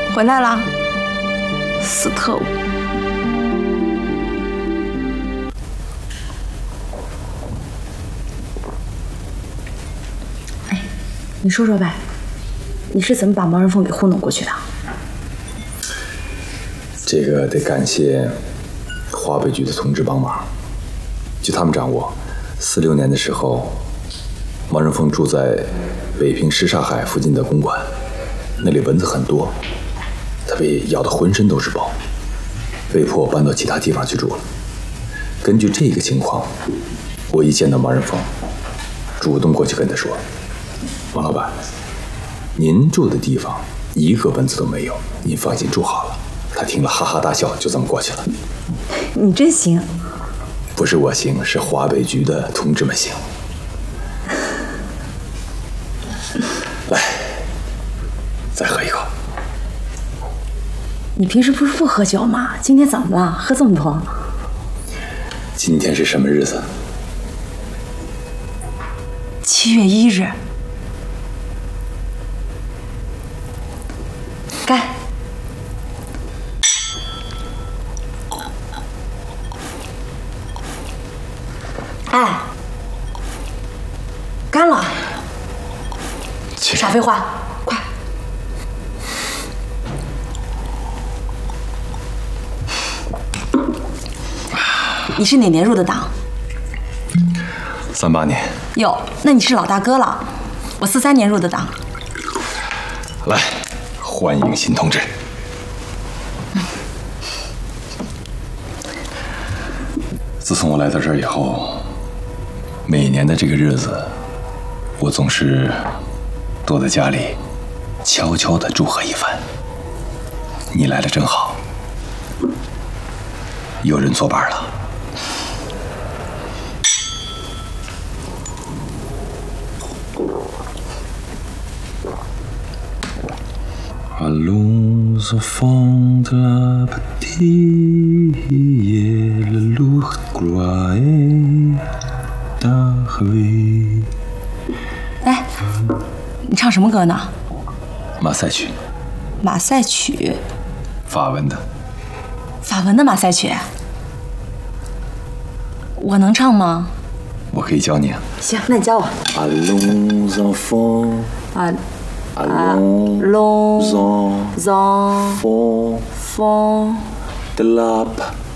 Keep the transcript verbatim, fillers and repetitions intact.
回来了，死特务。哎，你说说呗，你是怎么把毛人凤给糊弄过去的？ 这个得感谢华北局的同志帮忙。据他们掌握，四六年的时候，毛人凤住在北平什刹海附近的公馆，那里蚊子很多。他被咬得浑身都是包，被迫搬到其他地方去住了。根据这个情况，我一见到毛人凤，主动过去跟他说：“王老板，您住的地方一个蚊子都没有，您放心住好了。”他听了哈哈大笑，就这么过去了。 你真行。 不是我行，是华北局的同志们行。来，再喝一口。 你平时不是不喝酒吗？今天怎么了？喝这么多？ 今天是什么日子？ 七月一日。干！哎，干了！少废话，快！你是哪年入的党？ 三八年。 哟，那你是老大哥了。我四三年入的党。 来，欢迎新同志。 嗯、 自从我来到这儿以后，每年的这个日子，我总是躲在家里，悄悄地祝贺一番。你来了正好，有人作伴了。Allons enfants de la petite le lourd croix d'arriver。 哎，你唱什么歌呢？ 马赛曲。 马赛曲。 法文的。 法文的马赛曲。我能唱吗？ 我可以教你啊。 行，那你教我。 Allons enfants。 啊。 Allons enfants de la